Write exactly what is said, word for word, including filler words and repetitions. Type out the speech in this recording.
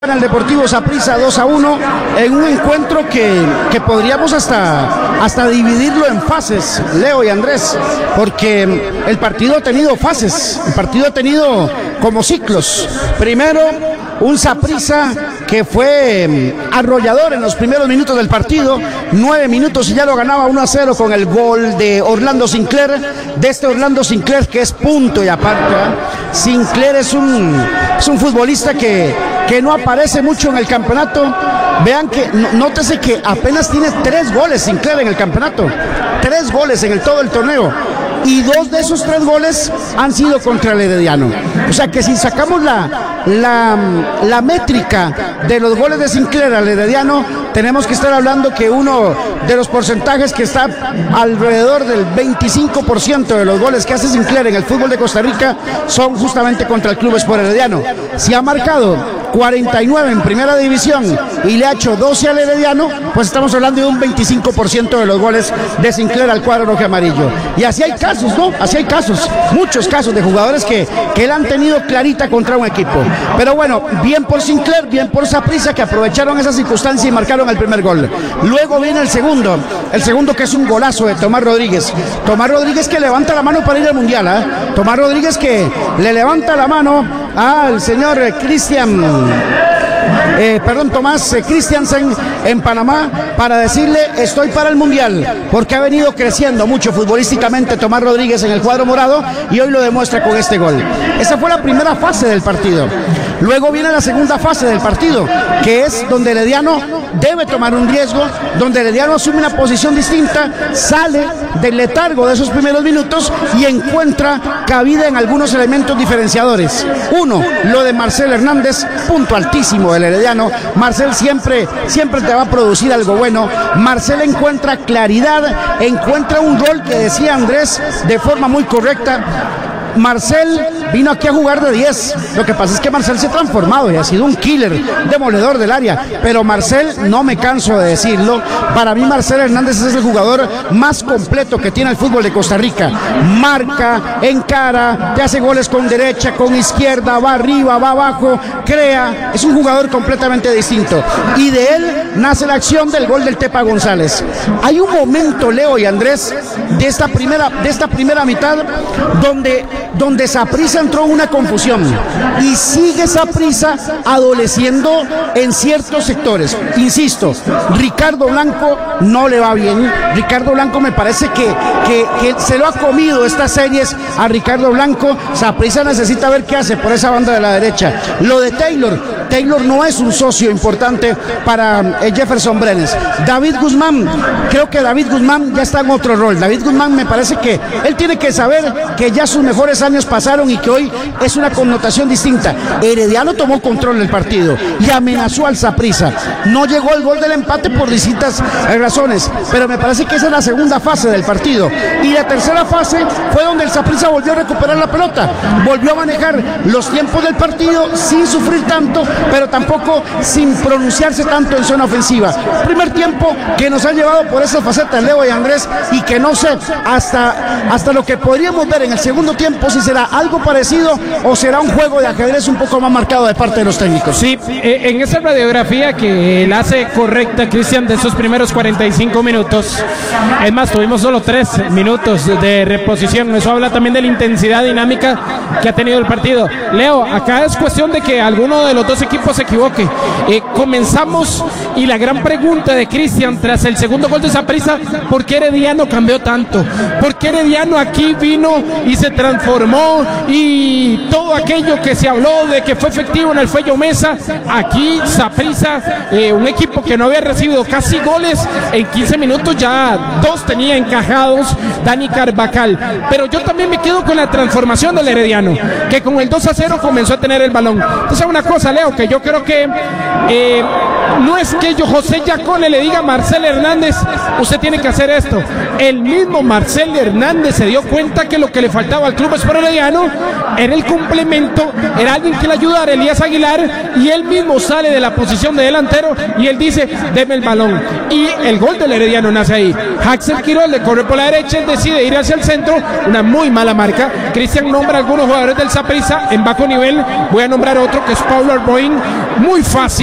El Deportivo Saprissa dos a uno en un encuentro que, que podríamos hasta, hasta dividirlo en fases, Leo y Andrés, porque el partido ha tenido fases, el partido ha tenido como ciclos. Primero, un Saprissa que fue arrollador en los primeros minutos del partido, nueve minutos y ya lo ganaba uno a cero con el gol de Orlando Sinclair, de este Orlando Sinclair que es punto y aparte. ¿eh? Sinclair es un, es un futbolista que, que no aparece mucho en el campeonato. Vean que, nótese que apenas tiene tres goles Sinclair en el campeonato, tres goles en el, todo el torneo. Y dos de esos tres goles han sido contra el Herediano. O sea que si sacamos la, la, la métrica de los goles de Sinclair al Herediano, tenemos que estar hablando que uno de los porcentajes que está alrededor del veinticinco por ciento de los goles que hace Sinclair en el fútbol de Costa Rica son justamente contra el Club Sport Herediano. Si ha marcado cuarenta y nueve en primera división y le ha hecho doce al Herediano, pues estamos hablando de un veinticinco por ciento de los goles de Sinclair al cuadro rojo y amarillo. Y así hay casos, ¿no? Así hay casos, muchos casos de jugadores que, que la han tenido clarita contra un equipo. Pero bueno, bien por Sinclair, bien por Saprissa, que aprovecharon esa circunstancia y marcaron el primer gol. Luego viene el segundo, el segundo que es un golazo de Tomás Rodríguez. Tomás Rodríguez que levanta la mano para ir al Mundial, ¿eh? Tomás Rodríguez que le levanta la mano al señor Cristian Eh, perdón, Tomás eh, Christiansen en Panamá para decirle estoy para el Mundial, porque ha venido creciendo mucho futbolísticamente Tomás Rodríguez en el cuadro morado y hoy lo demuestra con este gol. Esa fue la primera fase del partido. Luego viene la segunda fase del partido, que es donde Herediano debe tomar un riesgo, donde Herediano asume una posición distinta, sale del letargo de esos primeros minutos y encuentra cabida en algunos elementos diferenciadores. Uno, lo de Marcel Hernández, punto altísimo del Herediano. Marcel siempre, siempre te va a producir algo bueno. Marcel encuentra claridad, encuentra un gol que decía Andrés de forma muy correcta. Marcel vino aquí a jugar de diez. Lo que pasa es que Marcel se ha transformado y ha sido un killer, demoledor del área. Pero Marcel, no me canso de decirlo, para mí Marcel Hernández es el jugador más completo que tiene el fútbol de Costa Rica. Marca, encara, te hace goles con derecha, con izquierda, va arriba, va abajo, crea. Es un jugador completamente distinto. Y de él nace la acción del gol del Tepa González. Hay un momento, Leo y Andrés, de esta primera, de esta primera mitad donde donde Saprissa entró en una confusión y sigue Saprissa adoleciendo en ciertos sectores. Insisto, Ricardo Blanco no le va bien. Ricardo Blanco me parece que, que, que se lo ha comido estas series a Ricardo Blanco. Saprissa necesita ver qué hace por esa banda de la derecha. Lo de Taylor, Taylor no es un socio importante para eh, Jefferson Brenes. David Guzmán, creo que David Guzmán ya está en otro rol. David Guzmán me parece que él tiene que saber que ya sus mejores años pasaron y que hoy es una connotación distinta. Herediano tomó control del partido y amenazó al Saprissa. No llegó el gol del empate por distintas razones, pero me parece que esa es la segunda fase del partido. Y la tercera fase fue donde el Saprissa volvió a recuperar la pelota, volvió a manejar los tiempos del partido sin sufrir tanto, pero tampoco sin pronunciarse tanto en zona ofensiva. Primer tiempo que nos ha llevado por esa faceta Leo y Andrés, y que no sé hasta, hasta lo que podríamos ver en el segundo tiempo si será algo parecido o será un juego de ajedrez un poco más marcado de parte de los técnicos. Sí, en esa radiografía que él hace correcta, Cristian, de esos primeros cuarenta y cinco minutos, es más, tuvimos solo tres minutos de reposición. Eso habla también de la intensidad dinámica que ha tenido el partido. Leo, acá es cuestión de que alguno de los dos equipos se equivoque. Eh, comenzamos y la gran pregunta de Cristian tras el segundo gol de Saprissa: ¿por qué Herediano cambió tanto? ¿Por qué Herediano aquí vino y se transformó y todo aquello que se habló de que fue efectivo en el Fello Mesa? Aquí Saprissa, eh, un equipo que no había recibido casi goles en quince minutos, ya dos tenía encajados Dani Carvajal. Pero yo también me quedo con la transformación del Herediano, que con el dos a cero comenzó a tener el balón. Entonces, una cosa, Leo, que yo creo que eh, no es que yo, José Yacone, le diga a Marcel Hernández, usted tiene que hacer esto. El mismo Marcel Hernández se dio cuenta que lo que le faltaba al Club Sport Herediano era el complemento, era alguien que le ayudara, Elías Aguilar, y él mismo sale de la posición de delantero y él dice, deme el balón. Y el gol del Herediano nace ahí. Haxel Quiroz le corre por la derecha, él decide ir hacia el centro, una muy mala marca. Cristian nombra a algunos jugadores del Saprissa en bajo nivel, voy a nombrar otro que es Paulo Arboin, Higuaín muy fácil.